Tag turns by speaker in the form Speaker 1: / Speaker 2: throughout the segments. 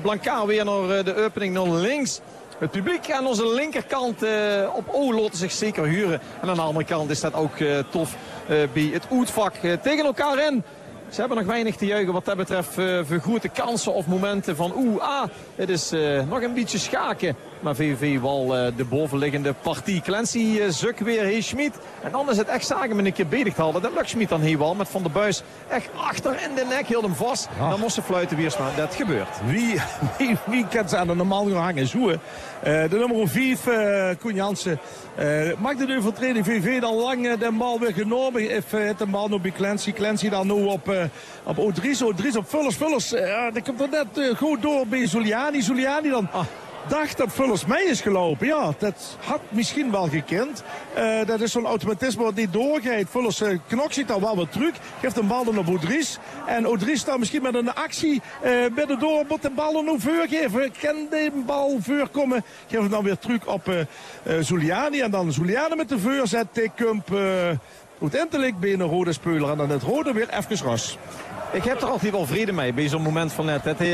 Speaker 1: Blancaar weer naar de opening naar links. Het publiek aan onze linkerkant op O laten zich zeker huren. En aan de andere kant is dat ook tof bij het oetvak tegen elkaar in. Ze hebben nog weinig te juichen wat dat betreft voor grote kansen of momenten van het is nog een beetje schaken. Maar VVV wel de bovenliggende partij. Clancy zuk weer, hey Schmid. En dan is het echt zagen met een keer bedigd hadden. Dat lukt Schmid dan heel wel met Van der Buis echt achter in de nek. Hield hem vast. Ja. Dan moest ze fluiten Wiersma. Dat gebeurt.
Speaker 2: Wie kan ze aan de normaal gehangen zoeken? De nummer 5, Koen Jansen. Mag de overtreding VV dan lang de bal weer genomen? Heeft de bal nog bij Clancy. Clancy dan nu op Odries. Odries op Vullers. Vullers, dat komt er net goed door bij Zuliani. Zuliani dan... dacht dat Vullers mee is gelopen. Ja, dat had misschien wel gekend. Dat is zo'n automatisme wat niet doorgaat. Vullers knokt zich dan wel weer terug. Geeft een bal dan op Odries. En Odries dan misschien met een actie binnendoor moet de bal nog voorgeven. Kan de bal voorkomen. Geeft hem dan weer terug op Zuliani. En dan Zuliani met de voorzet. Tikkump uiteindelijk bij een rode speler. En dan het rode weer even ras.
Speaker 1: Ik heb er altijd wel vrede mee bij zo'n moment van net. Het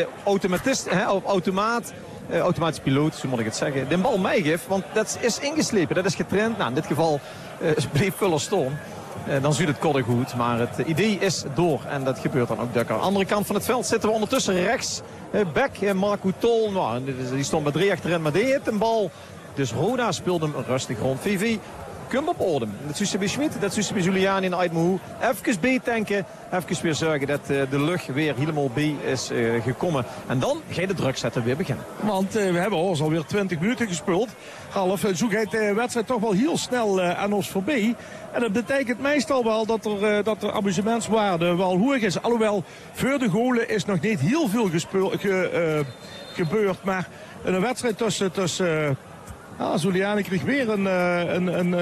Speaker 1: automatisch piloot, zo moet ik het zeggen, de bal meegeeft. Want dat is ingeslepen, dat is getraind. Nou, in dit geval bleef Vullers staan. Dan ziet het kodde goed, maar het idee is door. En dat gebeurt dan ook dukker. Aan de andere kant van het veld zitten we ondertussen rechts. Beck, Marco Tol, nou, die stond met 3 achterin, maar die heeft een bal. Dus Roda speelde hem rustig rond. VV komt op orde. Dat is bij Schmid, dat is bij Zuliani en Aitmoe. Even B-tanken, even weer zorgen dat de lucht weer helemaal B is gekomen. En dan ga je de druk zetten weer beginnen.
Speaker 2: Want we hebben alweer 20 minuten gespeeld. Half, zo gaat de wedstrijd toch wel heel snel aan ons voorbij. En dat betekent meestal wel dat er amusementswaarde wel hoog is. Alhoewel, voor de golen is nog niet heel veel gebeurd. Maar een wedstrijd tussen Zuliani kreeg weer een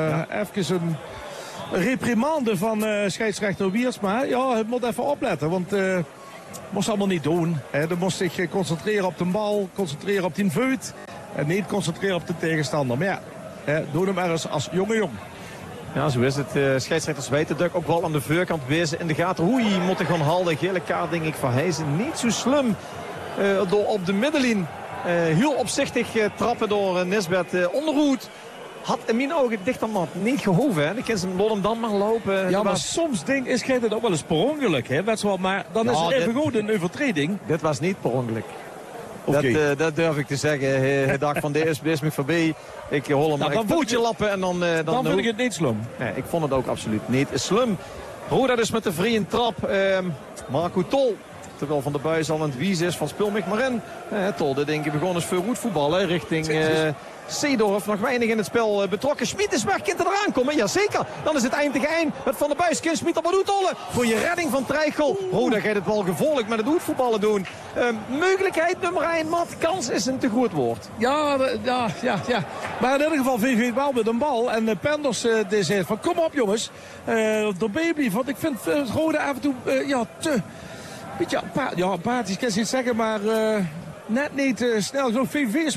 Speaker 2: reprimande van scheidsrechter Wiersma. Ja, hij moet even opletten, want moest allemaal niet doen. Hij moest zich concentreren op de bal, concentreren op die voet en niet concentreren op de tegenstander. Maar ja, doe hem ergens als jong.
Speaker 1: Ja, zo is het. Scheidsrechters weten dat ook wel aan de voorkant wezen in de gaten. Hoe je moet gaan halen. Gele kaart denk ik van Heijzen. Niet zo slim door op de middenlijn. Heel opzichtig trappen door Nisbet Onderhoed. Had in mijn ogen dichter maar niet gehoven. Hè. Dan kan ze hem dan maar lopen.
Speaker 2: Ja, maar soms is het ook wel eens per ongeluk. Hè? Maar dan is het even goed een overtreding.
Speaker 1: Dit was niet per ongeluk. Okay. Dat durf ik te zeggen. Hij dacht van dit is me voorbij. Ik hol hem een voetje lappen. En dan
Speaker 2: vind ik het niet slim.
Speaker 1: Nee, ik vond het ook absoluut niet slim. Roda dus met de vrije trap. Marco Tol. Terwijl Van der Buis al aan het wiezen is van speel mij maar in. Tol, dat denk ik begon eens veel goed voetballen richting Seedorf. Nog weinig in het spel betrokken. Schmid is weg, kind er eraan komen. Jazeker, dan is het eind tegen eind. Met Van der Buis, kind Schmid op wat doet Tolle. Voor je redding van Treichel. Roda gaat het wel gevolgd met het voetballen doen. Mogelijkheid nummer 1, Mat. Kans is een te goed woord.
Speaker 2: Ja. Maar in ieder geval VV wel met een bal. En Penders die zegt van kom op jongens. De baby, want ik vind Roda af en toe te... Beetje apathisch kan je niet zeggen, maar net niet snel. Zo VV is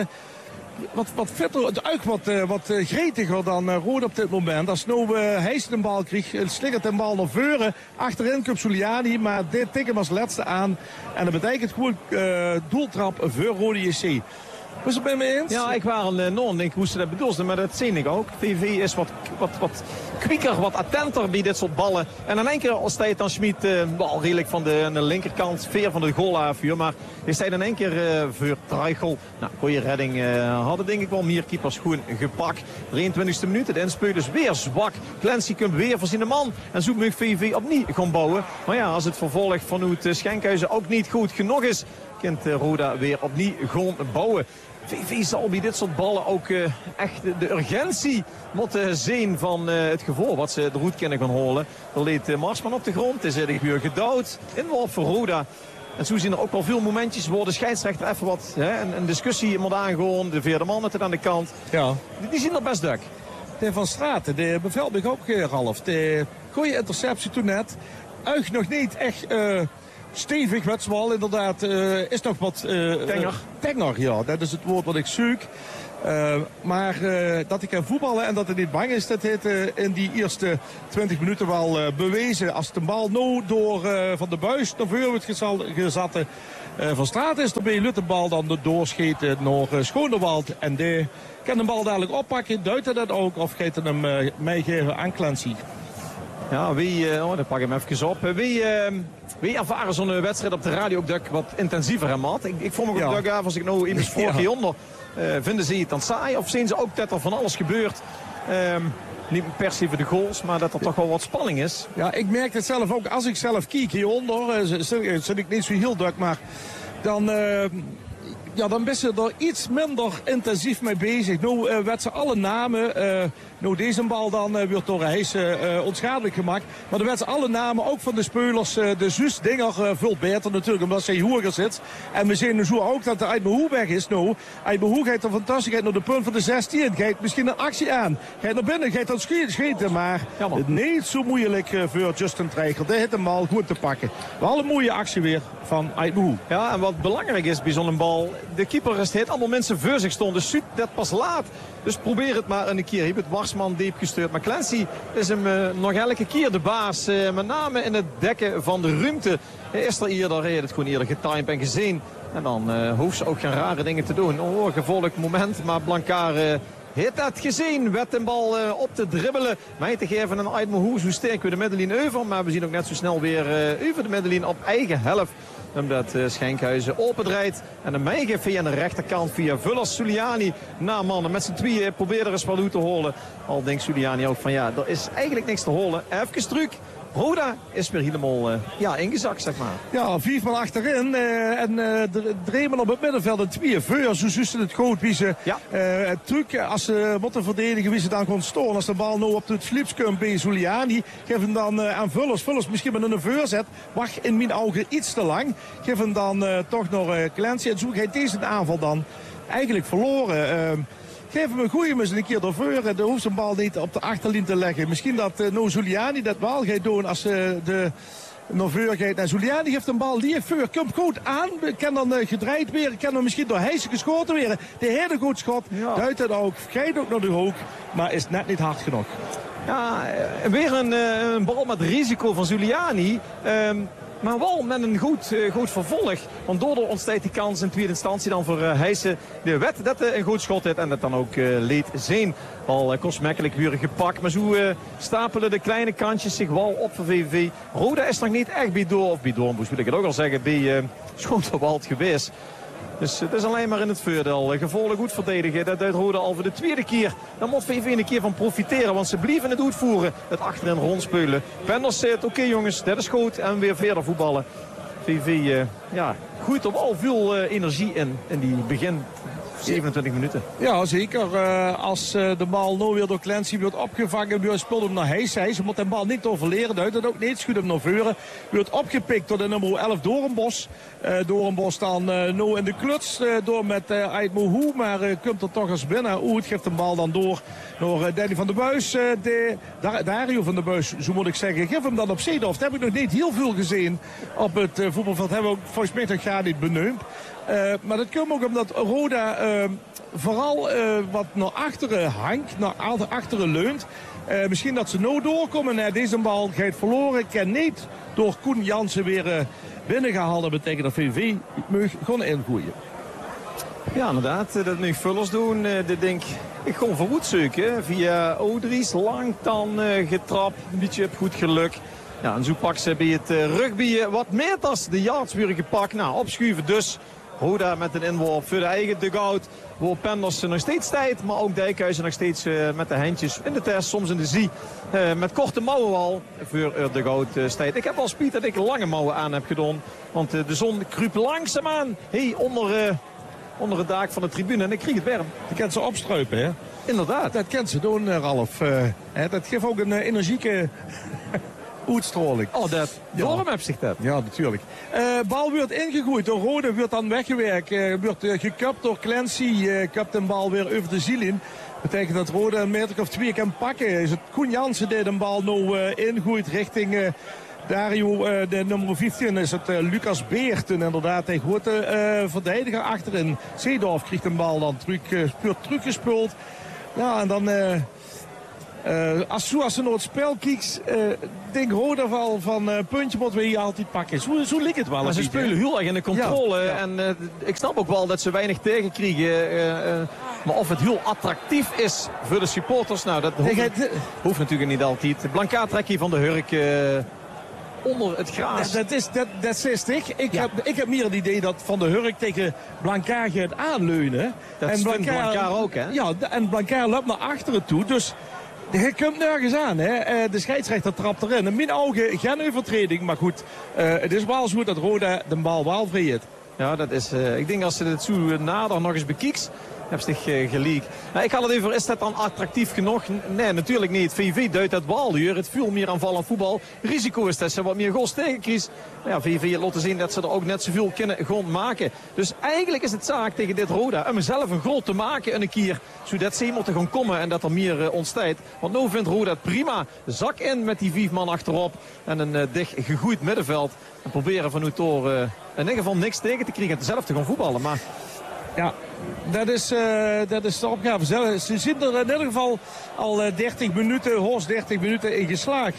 Speaker 2: wat fitter, wat gretiger dan Roda op dit moment. Als nou Heijs de bal kreeg, slingert de bal naar voren. Achterin komt Zuliani, maar dit tikt hem als laatste aan. En dat betekent gewoon doeltrap voor Roda JC. Was het bij me eens?
Speaker 1: Ja, ik was denk ik hoe ze dat bedoelden, maar dat zie ik ook. VV is wat kwieker, wat attenter bij dit soort ballen. En in één keer sta je dan Schmid wel redelijk van de linkerkant, veer van de goal afvuur. Maar hij staat in één keer voor Treichel. Nou, goede redding hadden denk ik wel meer keepers goed gepakt. 23e minuut, de inspeel is weer zwak. Clancy komt weer voor zijn man. En zo moet VV opnieuw gaan bouwen. Maar ja, als het vervolg vanuit Schenkhuizen ook niet goed genoeg is, kan Roda weer opnieuw gaan bouwen. VV zal bij dit soort ballen ook echt de urgentie moeten zien van het gevoel wat ze de route kunnen gaan halen. Er leed Marsman op de grond, is er weer gedouwd. Inworp voor Roda. En zo zien er ook wel veel momentjes waar de scheidsrechter even wat een discussie moet aangaan. De vierde man net aan de kant.
Speaker 2: Ja.
Speaker 1: Die zien er best duk.
Speaker 2: De Van Straten, de beveldig ook Ralf. De goede interceptie toen net. Uig nog niet echt stevig wetswal inderdaad. Is nog wat... Tenger, ja. Dat is het woord wat ik zoek. Maar dat hij kan voetballen en dat hij niet bang is, dat heeft in die eerste 20 minuten wel bewezen. Als de bal nou door Van der Buis naar voren wordt gezet van Straat is, dan ben je de bal dan doorschieten naar Schonewald. En die kan de bal dadelijk oppakken, duidt hij dat ook of gaat hij hem meegeven aan Clancy.
Speaker 1: Ja, dan pak ik hem even op. Wie ervaren zo'n wedstrijd op de radio ook dat wat intensiever en maat? Ik voel me ook af als ik nou iemand vorige onder. Vinden ze het dan saai of zien ze ook dat er van alles gebeurt? Niet per se voor de goals, maar dat er toch wel wat spanning is.
Speaker 2: Ja, ik merk het zelf ook. Als ik zelf kijk hieronder, zit ik niet zo heel druk, maar dan... dan ben ze er iets minder intensief mee bezig. Nou werd ze alle namen, nou deze bal dan wordt door Heijs onschadelijk gemaakt. Maar dan werd ze alle namen, ook van de spelers, de Zus Dinger, veel beter natuurlijk, omdat zij hoger zit. En we zien zo ook dat de Aitbehoe weg is. Nou, Aitbehoe gaat er fantastisch, gaat naar de punt van de 16, gaat misschien een actie aan. Gaat naar binnen, gaat dan schieten, maar niet zo moeilijk voor Justin Treichel. Die heeft hem al goed te pakken. Wel een mooie actie weer van Aitbehoe.
Speaker 1: Ja, en wat belangrijk is bij zo'n bal, de keeper heeft allemaal mensen voor zich stonden. Suut dat pas laat. Dus probeer het maar een keer. Je hebt het Warsman diep gestuurd. Maar Clancy is hem nog elke keer de baas. Met name in het dekken van de ruimte. Is er eerder, hij heeft het gewoon eerder getimed en gezien. En dan hoeft ze ook geen rare dingen te doen. Oh, gevolgd moment. Maar Blankaar heeft dat gezien. Werd een bal op te dribbelen. Mij te geven een Aitbehoe. Zo sterk weer de middenlijn over. Maar we zien ook net zo snel weer over de middenlijn op eigen helft. Omdat Schenkhuizen opendraait. En een meegeeft via de rechterkant via Vullers. Suliani na mannen. Met z'n tweeën probeert er eens wat uit te holen. Al denkt Suliani ook van ja, er is eigenlijk niks te holen. Even truc. Roda is weer helemaal ingezakt, zeg maar.
Speaker 2: Ja, 4 man achterin. En 3 man op het middenveld en 2 voor. Zo zusten het goed wie ze truc. Als ze moeten verdedigen, wie ze dan gewoon storen. Als de bal nou op het flips komt bij Suliani. Geef hem dan aan Vullers. Vullers misschien met een voorzet. Wacht in mijn ogen iets te lang. Geef hem dan toch naar Clancy. En zo gaat deze aanval dan eigenlijk verloren. Geef hem een goeie eens een keer ervoor. Dan hoeft zijn bal niet op de achterlijn te leggen. Misschien dat Zuliani dat wel gaat doen als de naar voren gaat. En Zuliani geeft een bal die voor. Komt goed aan. Kan dan gedraaid weer. Kan dan misschien door Heijsen geschoten weer. De hele goed schot. Ja. Duidt het ook. Krijgt ook naar de hoek. Maar is net niet hard genoeg.
Speaker 1: Ja, weer een bal met risico van Zuliani. Maar wel met een goed vervolg. Want daardoor ontstaat die kans in tweede instantie dan voor Heijsen. De wet dat een goed schot heeft en dat dan ook leed zijn. Al kostmakkelijk weer gepakt. Maar zo stapelen de kleine kantjes zich wel op voor VVV. Roda is nog niet echt bij Doornboes moet ik het ook al zeggen. Bij Schoonterwald geweest. Dus het is alleen maar in het voordeel. Gevolgen goed verdedigen. Dat duidt Roda al voor de tweede keer. Daar moet VV een keer van profiteren. Want ze blijven het uitvoeren. Het achterin rondspelen. Penders zit. Oké, jongens, dat is goed. En weer verder voetballen. VV gooit er wel veel energie in die begin 27 minuten.
Speaker 2: Ja, zeker. Als de bal nou weer door Clancy wordt opgevangen, weer speelt hem naar Heijs. Ze moet de bal niet overleren. Duidt het ook niet. Schudt hem naar voren. Wordt opgepikt door de nummer 11 Doornbos. Doornbos dan nou in de kluts door met Aitbehoe. Maar komt er toch eens binnen. Het geeft de bal dan door naar Danny van der Buis. Dario van der Buis, zo moet ik zeggen. Geef hem dan op Zeedorf. Dat heb ik nog niet heel veel gezien op het voetbalveld. Hebben we ook volgens mij nog gar niet benoemd. Maar dat komt ook omdat Roda vooral wat naar achteren hangt, naar achteren leunt. Misschien dat ze nou doorkomen. Deze bal gaat verloren. Kan niet door Koen Jansen weer binnengehaald. Dat betekent dat VV mag gewoon ingooien.
Speaker 1: Ja, inderdaad. Dat nu Vullers doen. Dit denk ik gewoon verwoed zoeken. Via Odries. Lang dan getrapt. Een beetje op goed geluk. Ja, en zo pakt ze bij het rugby wat meters de yards weer gepakt. Nou, opschuiven dus. Roda met een inworp voor de eigen dugout. Waar Penders nog steeds tijd. Maar ook Dijkhuizen nog steeds met de handjes in de test. Soms in de zie. Met korte mouwen al voor de dugout tijd. Ik heb al spiet dat ik lange mouwen aan heb gedaan. Want de zon kruipt langzaamaan. Onder het dak van de tribune. En ik kreeg het warm.
Speaker 2: Je kent ze opstruipen, hè?
Speaker 1: Inderdaad.
Speaker 2: Dat kent ze doen, Ralf. Dat geeft ook een energieke uitstraling.
Speaker 1: Oh, dat. Ja. Waarom heb zich dat?
Speaker 2: Ja, natuurlijk. Bal wordt ingegooid door Rode, wordt dan weggewerkt. Wordt gekapt door Clancy. Kapt een bal weer over de zielin. Betekent dat Rode een meter of 2 kan pakken. Is het Koen Jansen die de bal nou ingooit richting Dario, de nummer 15 is het Lucas Beert. En inderdaad, hij gooit de verdediger achterin. Seedorf krijgt een bal dan teruggespeeld. Ja, en dan... als ze naar het spel kijkt, denk Roda wel van puntje moeten we hier altijd pakken. Zo lijkt het wel.
Speaker 1: Maar ze spelen heel erg in de controle. Ja, ja. En ik snap ook wel dat ze weinig tegenkrijgen. Maar of het heel attractief is voor de supporters, nou dat hoeft natuurlijk niet altijd. Blanca trekt hier van de hurk onder het gras.
Speaker 2: Dat zegt ik heb meer het idee dat Van de Hurk tegen Blanca gaat aanleunen.
Speaker 1: Dat en Blanca ook, hè?
Speaker 2: Ja, en Blanca loopt naar achteren toe, dus... Je komt nergens aan, hè. De scheidsrechter trapt erin. In mijn ogen geen overtreding, maar goed. Het is wel zo dat Roda de bal wel vreet.
Speaker 1: Ja, dat is... ik denk als ze het zo nader nog eens bekijkt, heb zich geleakt. Nou, ik had het even, is dat dan attractief genoeg? Nee, natuurlijk niet. VV duidt dat wel hier. Het veel meer aanvallend voetbal. Risico is dat ze wat meer goals tegenkrijgen. Ja, VV laten zien dat ze er ook net zoveel kunnen gaan maken. Dus eigenlijk is het zaak tegen dit Roda om zelf een goal te maken en een keer. Zodat ze moeten gaan komen en dat er meer ontstaat. Want nu vindt Roda het prima. Zak in met die 5 man achterop. En een dicht gegroeid middenveld. En proberen van Utor in ieder geval niks tegen te krijgen en zelf te gaan voetballen. Maar...
Speaker 2: Ja, dat is de opgave. Ze zitten er in ieder geval al 30 minuten, hoogst 30 minuten in geslaagd.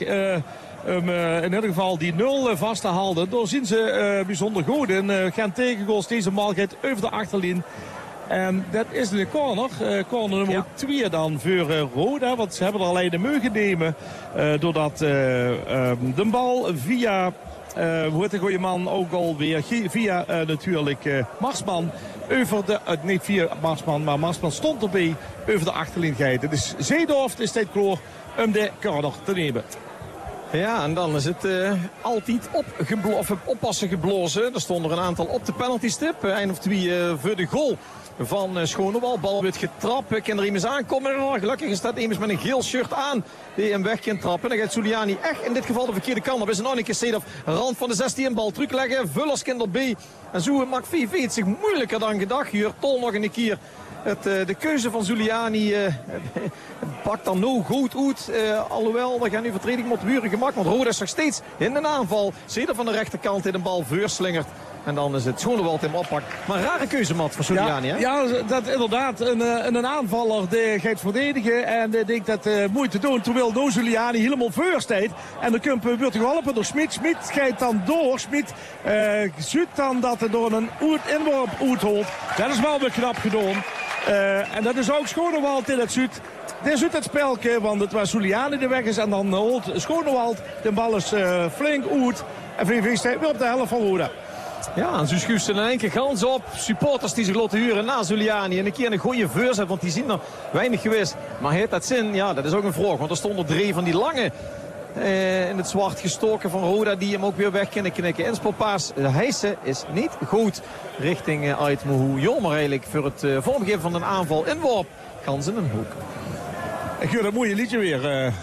Speaker 2: In ieder geval die 0 vast te houden. Daar zien ze bijzonder goed in. Gaan tegengoals, deze maal gaat over de achterlijn. En dat is de corner. Corner nummer 2 dan voor Roda. Want ze hebben er alleen de mogen nemen. Doordat de bal via... wordt de goede man ook alweer via natuurlijk Marsman over de, niet via Marsman, maar Marsman stond erbij over de achterlijn geiten. Dus Seedorf is dit kloor om de corner te nemen.
Speaker 1: Ja, en dan is het altijd oppassen geblozen. Er stonden er een aantal op de penaltystip. Een of 2 voor de goal van Schonewal. Bal wordt getrapt. Kan er iemand aankomen? Gelukkig is dat iemand met een geel shirt aan die hem weg kan trappen. Dan gaat Zuliani echt in dit geval de verkeerde kant op. Is nog een keer Seedorf. Rand van de 16 bal terugleggen. Vullers kan erbij. En zo maakt VV het zich moeilijker dan gedacht. Hier Tol nog een keer. De keuze van Zuliani pakt dan nou goed uit. Alhoewel, er gaan nu vertreding met buren gemaakt. Want Roda is nog steeds in een aanval. Zeder van de rechterkant in de bal voorslingert. En dan is het Schonewald hem oppakt. Maar een rare keuze, Mat, van Zuliani.
Speaker 2: Ja,
Speaker 1: hè?
Speaker 2: Ja, dat inderdaad. Een aanvaller die gaat verdedigen. En die denkt dat moeite doen. Terwijl no Zuliani helemaal voor staat. En dan wordt geholpen door Smit. Smit gaat dan door. Smit ziet dan dat hij door een inworp uitholt. Dat is wel weer knap gedaan. En dat is ook Schonewald in het Zuid. Dit is het spelke, want het was Zuliani de weg is. En dan holt Schonewald. De bal is flink uit. En VV staat weer op de helft van Roda.
Speaker 1: Ja, en zo schuift ze in één keer gans op. Supporters die zich laten huren na Zuliani. En een keer een goede voorzet, want die zien er weinig geweest. Maar heeft dat zin? Ja, dat is ook een vraag. Want er stonden 3 van die lange in het zwart gestoken van Roda die hem ook weer weg kunnen knikken. Inspelpaas Heijsen is niet goed richting Ait Mohu. Jammer eigenlijk voor het vormgeven van een aanval. Inworp, kans in een hoek.
Speaker 2: Ik hoor dat mooie liedje weer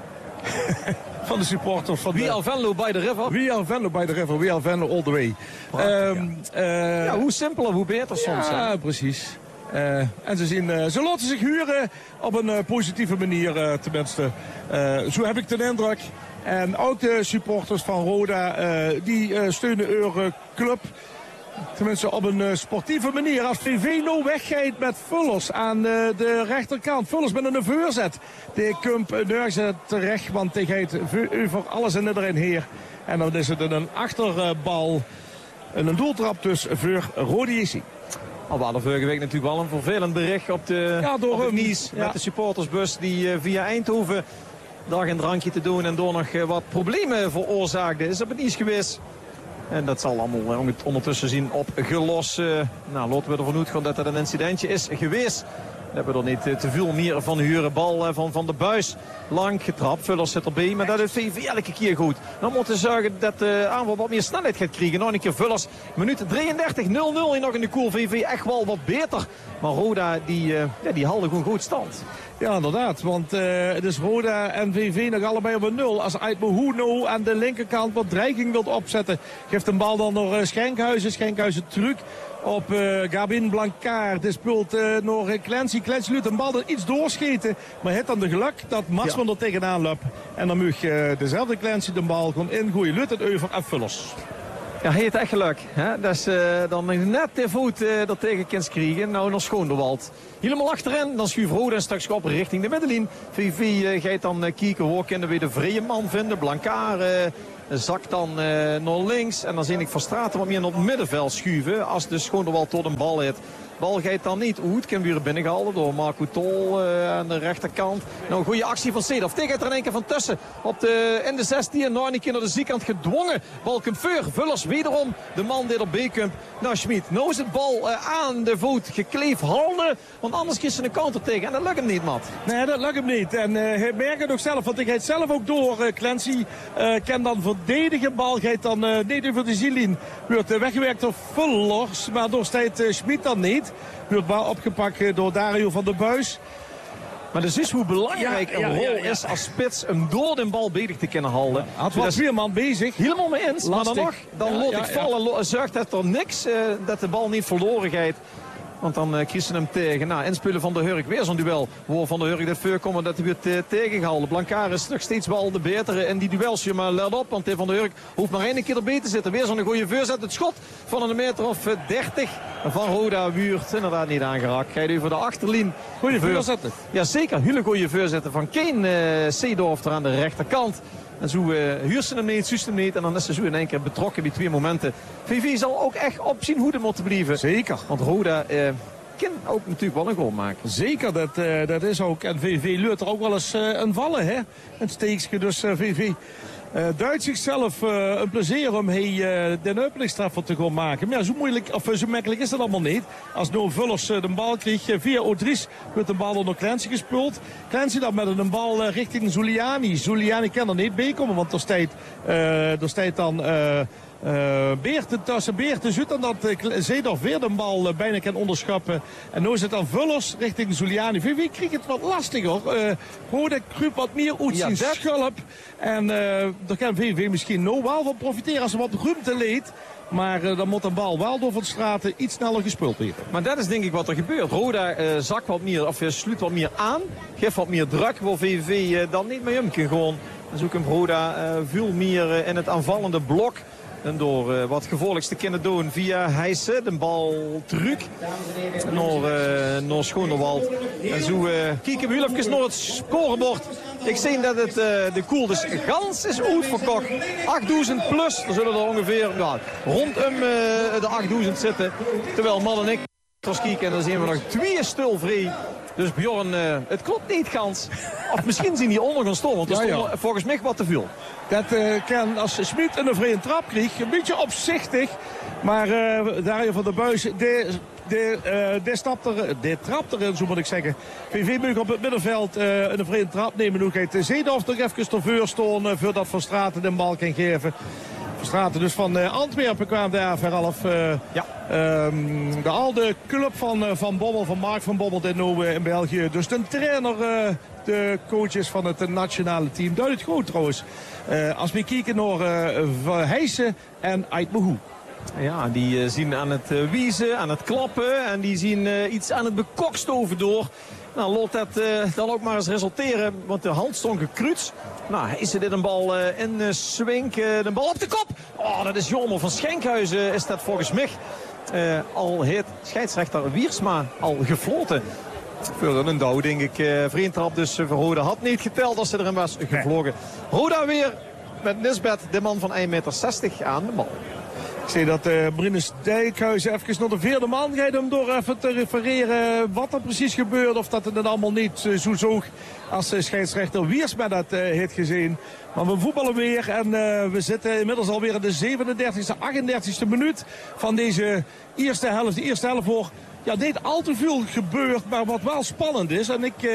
Speaker 2: van de supporters. Van
Speaker 1: We are Venlo by the river.
Speaker 2: We are Venlo by the river. We are Venlo all the way.
Speaker 1: Ja, hoe simpeler, hoe beter soms.
Speaker 2: Ja, precies. En ze laten zich huren op een positieve manier, tenminste. Zo heb ik de indruk. En ook de supporters van Roda, die steunen hun club. Tenminste op een sportieve manier. Als VV nou weggaat met Vullers aan de rechterkant. Vullers met een voorzet. Die komt nergens terecht, want die gaat over alles en iedereen heen. En dan is het een achterbal. Een doeltrap dus voor Roda JC.
Speaker 1: Al we hadden vorige week natuurlijk wel een vervelend bericht op de Nies. Met de supportersbus die via Eindhoven dag een drankje te doen en door nog wat problemen veroorzaakte. Is op het Nies geweest. En dat zal allemaal ondertussen zien opgelost. Nou, laten we ervan uitgaan dat dat een incidentje is geweest. We hebben er niet te veel meer van huren. Bal van de buis. Lang getrapt. Vullers zit erbij. Maar dat is VV elke keer goed. Dan moeten we zorgen dat de aanval wat meer snelheid gaat krijgen. Nog een keer Vullers. Minuut 33. 0-0. En nog in de koel. VV echt wel wat beter. Maar Roda die haalde gewoon goed stand.
Speaker 2: Ja, inderdaad. Want het is Roda en VV nog allebei op een 0. Als Ait Mohu nou aan de linkerkant wat dreiging wilt opzetten. Geeft een bal dan door Schenkhuizen. Schenkhuizen terug op Gabin Blancard. Dit speelt nog Clancy. Clancy lukt een bal er iets doorschieten. Maar heeft dan de geluk dat Marsman er tegenaan loopt. En dan mag dezelfde Clancy de bal gewoon ingooien. Lukt het over en Vullers.
Speaker 1: Ja, hij heeft echt geluk. Hè? Dat is dan net de voet er tegen Kens kriegen. Nou, nog Schoonderwald. Helemaal achterin. Dan schuift Roda een straks op richting de middenlijn. VV gaat dan kieken. Hoor, kunnen we de vrije man vinden. Blancard zakt dan naar links. En dan zie ik Van Straten wat meer naar het middenveld schuiven. Als de Schoonderwald tot een bal heeft. Bal gaat dan niet uit. Kan weer binnengehaald door Marco Tol aan de rechterkant. Nou, een goede actie van Seedorf. Tegen er in één keer van tussen. In de 16. Nou, een keer naar de zijkant gedwongen. Bal komt voor. Vullers wederom. De man dit op B-kump. Nou, Schmid. Nou is het bal aan de voet gekleefd handen. Want anders kiest ze een counter tegen. En dat lukt hem niet, Matt.
Speaker 2: Nee, dat lukt hem niet. En hij merkt het ook zelf. Want hij gaat zelf ook door. Clancy kan dan verdedigen. Bal gaat dan niet over de ziellijn. Wordt weggewerkt door Vullers. Maar door staat Schmid dan niet. Wordt bal opgepakt door Dario van der Buis.
Speaker 1: Maar dus is hoe belangrijk een rol is als spits hem door de bal bezig te kunnen houden.
Speaker 2: Had wel 4 man bezig.
Speaker 1: Helemaal mee eens. Maar dan nog, dan laat ik vallen. Zorgt het er niks dat de bal niet verloren gaat. Want dan kiezen hem tegen. Nou, inspelen van de Hurk. Weer zo'n duel. Waar Van de Hurk dat voorkomen dat hij wordt tegengehouden. Blancard is nog steeds wel de betere in die duels. Maar let op, want Van de Hurk hoeft maar 1 keer erbij te zitten. Weer zo'n goede voorzet. Het schot van een meter of 30 van Roda Wuurt. Inderdaad niet aangeraakt. Gaat over de achterlijn.
Speaker 2: Goede voorzetten.
Speaker 1: Ja, zeker. Hele goede voorzetten van Kane Seedorf er aan de rechterkant. En zo huurt ze hem niet, zuust hem niet. En dan is ze zo in één keer betrokken bij 2 momenten. VV zal ook echt op zijn hoede moeten blijven.
Speaker 2: Zeker.
Speaker 1: Want Roda kan ook natuurlijk wel een goal maken.
Speaker 2: Zeker, dat is ook. En VV leurt er ook wel eens een vallen, hè. Een steekje, dus VV duidt zichzelf een plezier om de openingstreffer te gaan maken. Maar ja, zo moeilijk, of zo makkelijk is dat allemaal niet. Als No Vullers de bal kreeg via Odries, wordt de bal door Clancy gespeeld. Clancy dan met een bal richting Zuliani. Zuliani kan er niet bij komen, want er staat dan Beerten tussen Beerten zit en dat Seedorf weer de bal bijna kan onderschappen. En nu is het dan Vullers richting Zuliani. VV kreeg het wat lastiger. Roda kruipt wat meer uit zijn schulp. En daar kan VV misschien nou wel van profiteren als ze wat ruimte leed. Maar dan moet de bal wel door Van Straten iets sneller gespeeld worden.
Speaker 1: Maar dat is denk ik wat er gebeurt. Roda zakt wat meer, of sluit wat meer aan. Geeft wat meer druk, waar VV dan niet mee om kan gewoon. Dan zoekt een Roda veel meer in het aanvallende blok. En door wat gevolgens te kunnen doen via Heijsen. De bal terug naar Schoonderwald. En zo kijken we heel even naar het scorebord. Ik zie dat het de koel dus gans is uitverkocht. 8000 plus. Er zullen er ongeveer rondom de 8000 zitten. Terwijl Man en ik kijken en dan zien we nog 2 stilvrij. Dus Bjorn, het klopt niet gans. Of misschien zien die onder gaan staan, want er stond volgens mij wat te veel.
Speaker 2: Dat kan als Schmid een vrije trap kreeg, een beetje opzichtig. Maar Dario van der Buis, die trapt erin, zo moet ik zeggen. VV moet op het middenveld een vrije trap nemen. Nu gaat Seedorf nog even ervoor staan voordat Van Straten de bal kan geven. Van Straten dus van Antwerpen kwam daar verhalf. De oude club van Bommel, van Mark van Bommel in België. Dus de trainer, de coaches van het nationale team. Duidelijk goed trouwens. Als we kijken naar Heijsen en Aitmehoe.
Speaker 1: Ja, die zien aan het wiezen, aan het klappen en die zien iets aan het bekokstoven door. Nou, laat dat dan ook maar eens resulteren, want de hand stond gekruid. Nou, is er dit een bal in Swink, de bal op de kop. Oh, dat is jammer. Van Schenkhuizen is dat volgens mij. Al heet scheidsrechter Wiersma al gefloten. Voor een douw, denk ik. Vriendtrap dus voor Roda had niet geteld als ze erin was gevlogen. Roda weer met Nisbet, de man van 1,60 meter aan de bal.
Speaker 2: Ik zie dat Brinus Dijkhuizen even naar de 4e man gaat om door even te refereren wat er precies gebeurt. Of dat het dan allemaal niet zo zoog als scheidsrechter Wiersma dat heeft gezien. Maar we voetballen weer en we zitten inmiddels alweer in de 37e, 38e minuut van deze eerste helft. De eerste helft voor niet al te veel gebeurt, maar wat wel spannend is. En ik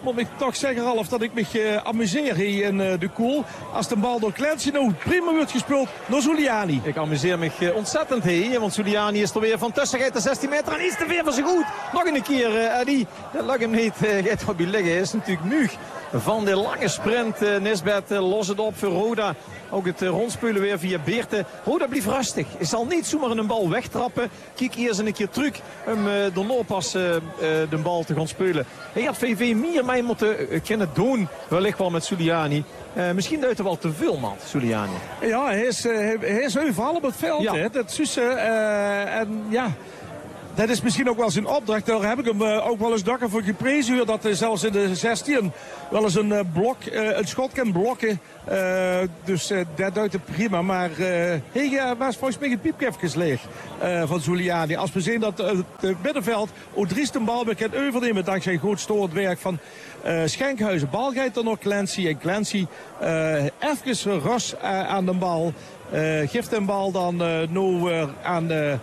Speaker 2: moet ik toch zeggen, Ralf, dat ik me amuseer hier in de Koel. Als de bal door Clancy nou prima wordt gespeeld door Zuliani.
Speaker 1: Ik amuseer me ontzettend hier, want Zuliani is er weer van tussen de 16 meter en iets te ver van zijn goed. Nog een keer, Eddie. Dat lukt hem niet. Gaat op je liggen. Is natuurlijk nu van de lange sprint. Nisbet los het op voor Roda. Ook het rondspelen weer via Beerte. Roda blijft rustig. Hij zal niet zomaar een bal wegtrappen. Kijk eerst een keer terug om door Noorpas de bal te gaan spelen. Hij had VV meer mee moeten kunnen doen. Wellicht wel met Zuliani. Misschien duidt er wel te veel, man, Zuliani.
Speaker 2: Ja, hij is overal op het veld. Ja. Hè? Dat Susse. En ja... Dat is misschien ook wel zijn opdracht. Daar heb ik hem ook wel eens dakken voor geprezen. Dat hij zelfs in de 16 wel eens een schot kan blokken. Dus dat duidt het prima. Maar hij was volgens mij het piepje even leeg van Zuliani. Als we zien dat het middenveld Odries de bal weer kan overnemen. Dankzij een goed storend werk van Schenkhuizen. Bal gaat dan nog Clancy. En Clancy even ras aan de bal. Geeft de bal dan nu aan de...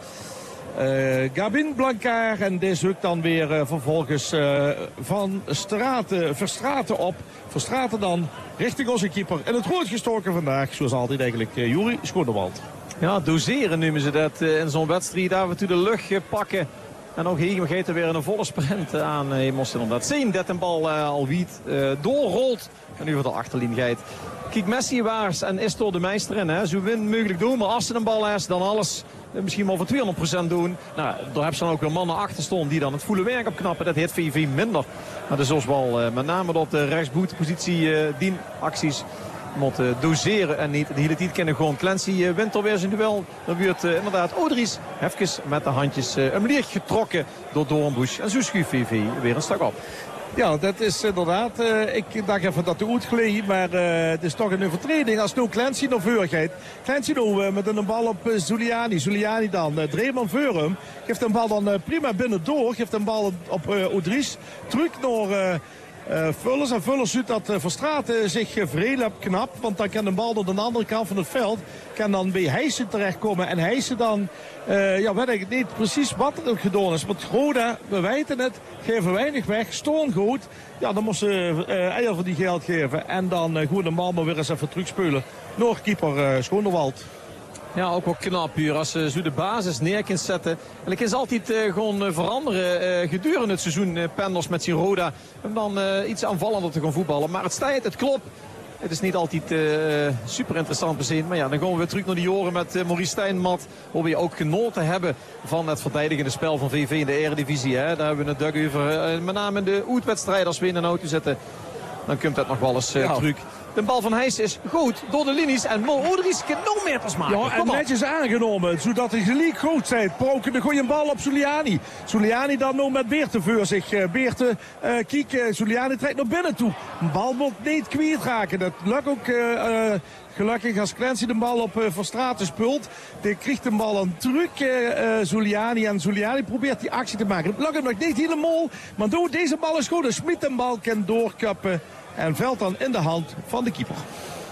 Speaker 2: Gabin Blancard en deze hukt dan weer vervolgens van Verstraeten op. Verstraeten dan richting onze keeper. En het rood gestoken vandaag, zoals altijd eigenlijk, Juri Schonewald.
Speaker 1: Ja, doseren noemen ze dat in zo'n wedstrijd. Af en toe de lucht pakken. En ook hier gaat er weer een volle sprint aan. Je moest inderdaad zien dat een bal al wiet doorrolt. En nu voor de achterlijn gaat. Kijk, Messi waars en is door de meester in. Hè. Zo win mogelijk doen, maar als ze een bal heeft, dan alles misschien wel voor 200% doen. Nou, daar hebben ze dan ook weer mannen achter staan die dan het volle werk opknappen. Dat heeft VV minder. Maar dat is wel met name op de rechtsboetepositie dienacties moeten doseren en niet de hele tijd kunnen gewoon. Clancy wint alweer zijn duel. Dan wordt inderdaad Odries even met de handjes een leer getrokken door Doornbusch. En zo schuift VV weer een stuk op.
Speaker 2: Ja, dat is inderdaad. Ik dacht even dat de uitgleed, maar het is toch een overtreding. Als nu Clancy nog voor gaat. Clancy nu met een bal op Zuliani. Zuliani dan. Dreeman voor hem. Geeft een bal dan prima binnendoor. Geeft een bal op Odries. Terug naar Vullers. En Vullers ziet dat Verstraeten zich vreel knap. Want dan kan de bal door de andere kant van het veld. Kan dan bij Heijsen terechtkomen. En Heijsen dan, weet ik niet precies wat er gedaan is. Want Roda, we weten het, geven weinig weg. Stoon goed. Ja, dan moesten ze eier voor die geld geven. En dan goed de bal maar weer eens even terugspelen. Nog keeper Schonewald.
Speaker 1: Ja, ook wel knap hier als ze zo de basis neer kunt zetten. En dan kan ze altijd gewoon veranderen gedurende het seizoen. Pendels met Roda. En dan iets aanvallender te gaan voetballen. Maar het staat, het klopt. Het is niet altijd super interessant bezien. Maar ja, dan gaan we weer terug naar die jaren met Maurice Stijnmat. Waar we ook genoten hebben van het verdedigende spel van VV in de Eredivisie. Hè. Daar hebben we het dug over. Met name in de uitwedstrijd als we in een auto zitten. Dan komt dat nog wel eens terug. De bal van Heijs is goed door de linies. En Odries kan nog meters maken.
Speaker 2: Ja, en netjes aangenomen. Zodat hij gelijk goed zijn. Proken de goede bal op Zuliani. Zuliani dan nog met Beerte voor zich. Beerte, kijk, Zuliani trekt naar binnen toe. De bal moet niet kwijtraken. Dat lukt ook gelukkig als Clancy de bal op Verstraeten speelt. Die krijgt de bal aan terug, Zuliani. En Zuliani probeert die actie te maken. Het lukt hem nog niet helemaal. Maar deze bal is goed. De Smit de bal kan doorkappen. En veld dan in de hand van de keeper.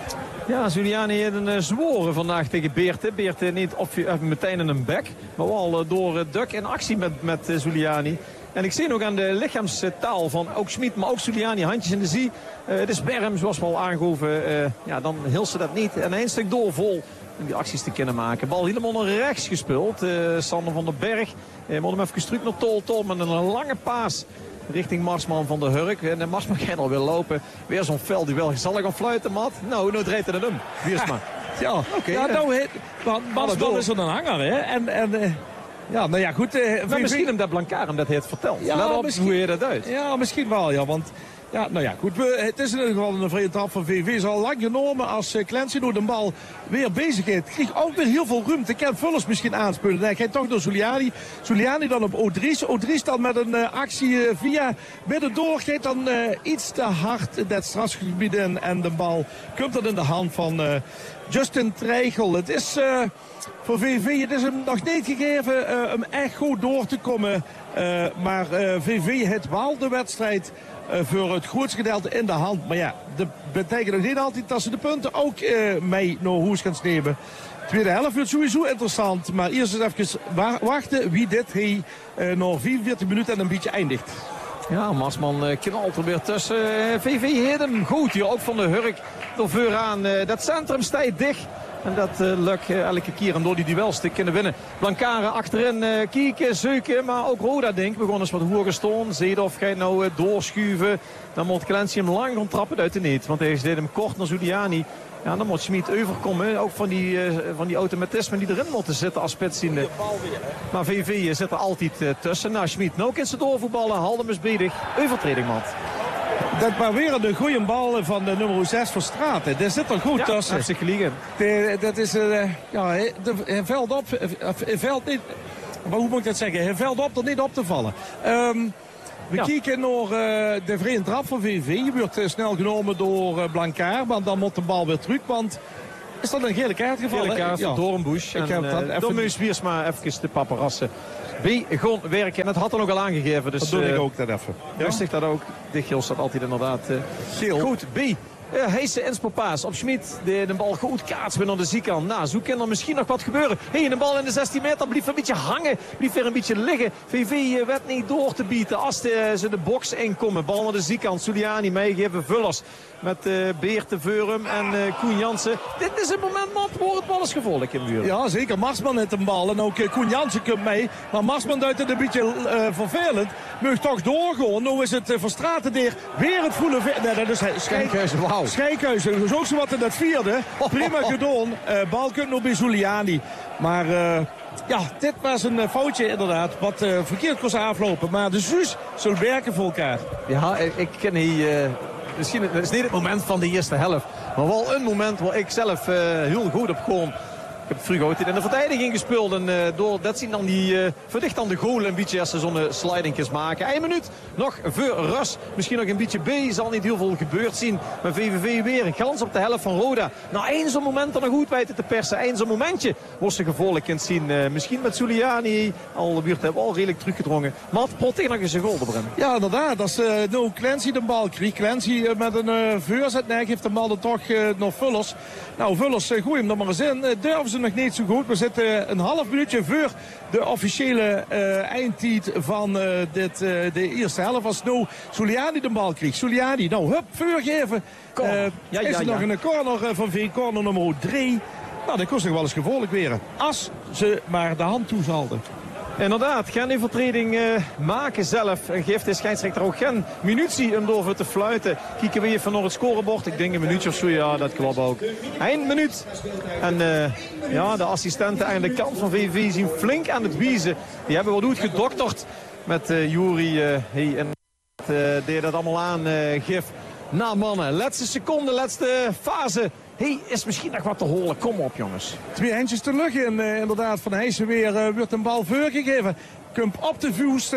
Speaker 1: Ja, Zuliani heeft een zworen vandaag tegen Beerte. Beerte niet meteen in een bek. Maar wel door Duk in actie met Zuliani. En ik zie nog aan de lichaamstaal van ook Schmid, maar ook Zuliani. Handjes in de zie. Het is Berm, zoals we al aangehoven. Ja, dan hield ze dat niet. En een stuk doorvol om die acties te kunnen maken. Bal helemaal naar rechts gespeeld. Sander van den Berg. Moet hem even terug naar Tol met een lange paas. Richting Marsman van der Hurk. En de Marsman gaat alweer lopen. Weer zo'n veldduel. Zal ik gaan fluiten, Matt? Nou, nu draait hij het om. Wiersma.
Speaker 2: Ja, oké. Ja, nou, Marsman is een hanger, hè. Ja, nou ja, goed.
Speaker 1: Misschien hem dat Blancard hem dat heeft verteld. Ja, let op hoe je dat uit.
Speaker 2: Ja, misschien wel, ja. Want ja, nou ja, goed. Het is in ieder geval een vrije trap van VV. Is al lang genomen als Clancy door de bal weer bezig is. Krijgt ook weer heel veel ruimte. Kan Vullers misschien aanspelen. Hij gaat toch door Zuliani. Zuliani dan op Odries. Odries dan met een actie via middendoor. Gaat dan iets te hard dat strafgebied in. En de bal komt dan in de hand van Justin Treichel. Het is voor VV, het is hem nog niet gegeven om echt goed door te komen. Maar VV heeft wel de wedstrijd voor het grootste gedeelte in de hand. Maar ja, dat betekent nog niet altijd dat ze de punten ook mee naar huis gaan nemen. Tweede helft wordt sowieso interessant. Maar eerst eens even wachten wie dit na 44 minuten en een beetje eindigt.
Speaker 1: Ja, Marsman knalt er weer tussen. VV heet hem goed hier, ook van de Hurk er vooraan. Dat centrum staat dicht. En dat lukt elke keer om door die duels te kunnen winnen. Blancare achterin kieken, zoeken. Maar ook Roda denk begon eens wat hoger staan. Zeedorf gaat nou doorschuiven. Dan moet Clancy hem lang rondtrappen uit de net. Want hij deed hem kort naar Zuliani. Ja, dan moet Schmid overkomen. Ook van die automatismen die erin moeten zitten als spitsziende. Maar VV zit er altijd tussen. Nou, Schmid nou kan ze doorvoetballen. Haldem is bezig. Overtreding, man.
Speaker 2: Dat maar weer een goede bal van de nummer 6 voor Straten. Daar zit er goed tussen.
Speaker 1: Ja, zich liggen.
Speaker 2: Dat is, hij veld op. Hij veld niet. Maar hoe moet ik dat zeggen? Hij veld op er niet op te vallen. We kijken naar de vrije trap van VV. Die wordt snel genomen door Blancard. Maar dan moet de bal weer terug. Want is dat een gele kaart gevallen?
Speaker 1: Gele kaart van Doornbusch. Dan moest Wiersma even de paparazzen. B gewoon werken. En dat had er ook al aangegeven. Dus,
Speaker 2: dat doe ik ook dat even.
Speaker 1: Rustig dat ook. De geel staat altijd inderdaad geel. Goed, B. Heese en Spopaas op Schmid. De bal goed kaatsen naar de zijkant. Nou, zo kan er misschien nog wat gebeuren. De bal in de 16 meter blijft een beetje hangen. Blijft weer een beetje liggen. VV werd niet door te bieden als ze de box inkomen. Bal naar de zijkant. Zuliani meegeven. Vullers met Beert de Veurum en Koen Jansen. Dit is het moment waar het bal is gevolgd in de buurt.
Speaker 2: Ja, zeker. Marsman heeft een bal. En ook Koen Jansen komt mee. Maar Marsman duidt het een beetje vervelend. Moet toch doorgaan. Nu is het voor Straten weer het voele... Nee, dat is
Speaker 1: Schenkhuizen, wauw.
Speaker 2: Schenkhuizen, dus ook zo wat in dat vierde. Prima gedaan. Bal komt nog bij Zuliani. Maar ja, dit was een foutje inderdaad. Wat verkeerd kon aflopen. Maar de Zuus zullen werken voor elkaar.
Speaker 1: Ja, ik ken hier... Misschien het is niet het moment van de eerste helft. Maar wel een moment waar ik zelf heel goed op gewoon... Ik heb vroeger altijd in de verdediging gespeeld. En door dat zien dan die verdicht aan de goal een beetje als ze zo'n slidingjes maken. 1 minuut nog voor rust. Misschien nog een beetje B. Zal niet heel veel gebeurd zien. Maar VVV weer een kans op de helft van Roda. Nou, één zo'n moment er nog goed weten te persen. Eén zo'n momentje wordt ze gevolgd kunt zien. Misschien met Zuliani. Al wordt hij wel redelijk teruggedrongen. Maar het pot tegen nog eens een goal te brengen.
Speaker 2: Ja, inderdaad. Als nou Clancy de bal kreeg. Clancy met een voorzet geeft de bal er toch nog Vullers. Nou, Vullers, gooi hem er maar eens in. Durven ze nog niet zo goed. We zitten een half minuutje voor de officiële eindtijd van de eerste helft. Als nou Zuliani de bal kreeg. Zuliani, nou hup, voorgeven. Is er nog een corner van V, corner nummer 3. Nou, dat kost nog wel eens gevolgd weer. Als ze maar de hand toezalden.
Speaker 1: Inderdaad, geen overtreding maken zelf. En geeft de scheidsrechter ook geen minutie om door te fluiten. Kijken we even naar het scorebord. Ik denk een minuutje of zo, ja, dat klopt ook. 1 minuut. En ja, de assistenten aan de kant van VV zien flink aan het wiezen. Die hebben wel goed gedokterd met Jury. En deed dat allemaal aan, Gif. Nou mannen, laatste seconde, laatste fase. Is misschien nog wat te horen. Kom op, jongens.
Speaker 2: 2 handjes te lucht in, inderdaad. Van Heijsen weer wordt een bal voorgegeven. Komt op de vuist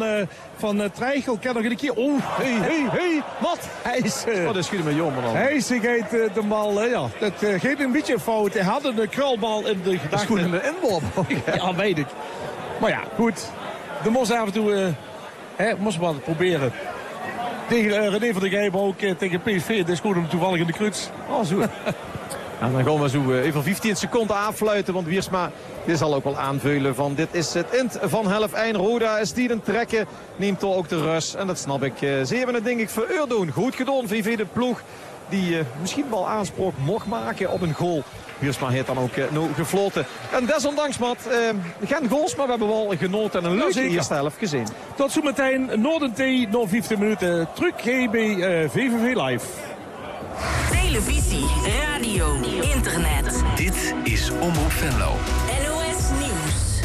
Speaker 2: van Treichel. Kan nog een keer... Oh, hey, wat? Heijsen.
Speaker 1: Wat is goed met jongen dan?
Speaker 2: Heijsen geeft de bal, ja. Dat geeft een beetje fout. Hij had een krulbal in de gedachte.
Speaker 1: Dat is goed in de inworp.
Speaker 2: Ja, weet ik. Maar ja, goed. De moest af en toe... moest wat proberen. Tegen René van der Gijpen ook tegen PSV. Dat scoorde hem toevallig in de kruts.
Speaker 1: Oh, zo. En dan gaan we zo even 15 seconden aanfluiten. Want Wiersma dit zal ook wel aanveulen van dit is het eind van helft 1. Roda is die een trekken. Neemt toch ook de rust. En dat snap ik. Ze hebben het denk ik voor doen. Goed gedaan. VV de ploeg die misschien wel aanspraak mocht maken op een goal. Wiersma heeft dan ook gefloten. En desondanks, Matt, geen goals, maar we hebben wel genoten en een leuke eerste helft gezien.
Speaker 2: Tot zometeen, Noordentee, nog 15 minuten. Terug bij VVV Live.
Speaker 3: Televisie, radio, internet.
Speaker 4: Dit is Omroep Venlo.
Speaker 3: NOS Nieuws.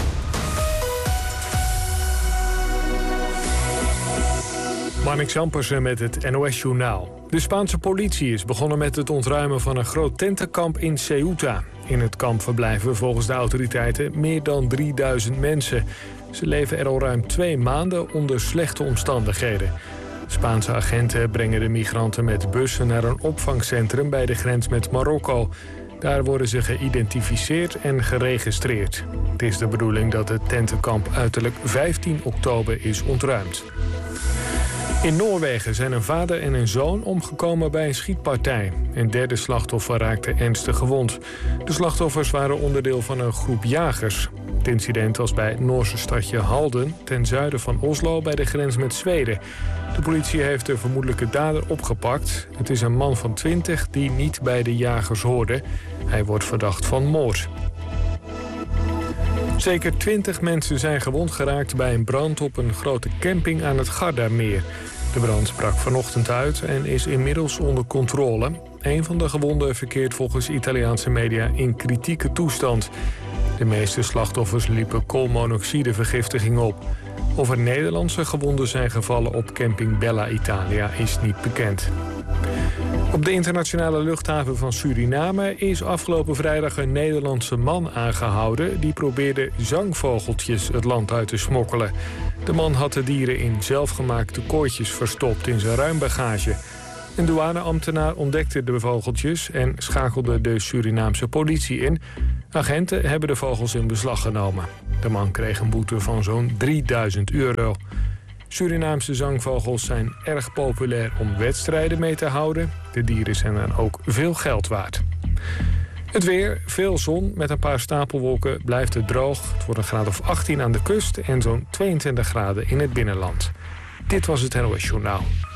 Speaker 5: Marnix Jampersen met het NOS-journaal. De Spaanse politie is begonnen met het ontruimen van een groot tentenkamp in Ceuta. In het kamp verblijven volgens de autoriteiten meer dan 3000 mensen. Ze leven er al ruim 2 maanden onder slechte omstandigheden. Spaanse agenten brengen de migranten met bussen naar een opvangcentrum bij de grens met Marokko. Daar worden ze geïdentificeerd en geregistreerd. Het is de bedoeling dat het tentenkamp uiterlijk 15 oktober is ontruimd. In Noorwegen zijn een vader en een zoon omgekomen bij een schietpartij. Een derde slachtoffer raakte ernstig gewond. De slachtoffers waren onderdeel van een groep jagers. Het incident was bij het Noorse stadje Halden, ten zuiden van Oslo, bij de grens met Zweden. De politie heeft de vermoedelijke dader opgepakt. Het is een man van 20 die niet bij de jagers hoorde. Hij wordt verdacht van moord. Zeker 20 mensen zijn gewond geraakt bij een brand op een grote camping aan het Gardameer. De brand brak vanochtend uit en is inmiddels onder controle. Een van de gewonden verkeert volgens Italiaanse media in kritieke toestand. De meeste slachtoffers liepen koolmonoxidevergiftiging op. Of er Nederlandse gewonden zijn gevallen op camping Bella Italia is niet bekend. Op de internationale luchthaven van Suriname is afgelopen vrijdag een Nederlandse man aangehouden die probeerde zangvogeltjes het land uit te smokkelen. De man had de dieren in zelfgemaakte kooitjes verstopt in zijn ruimbagage. Een douaneambtenaar ontdekte de vogeltjes en schakelde de Surinaamse politie in. Agenten hebben de vogels in beslag genomen. De man kreeg een boete van zo'n €3000. Surinaamse zangvogels zijn erg populair om wedstrijden mee te houden. De dieren zijn dan ook veel geld waard. Het weer, veel zon met een paar stapelwolken, blijft het droog. Het wordt een graad of 18 aan de kust en zo'n 22 graden in het binnenland. Dit was het NOS Journaal.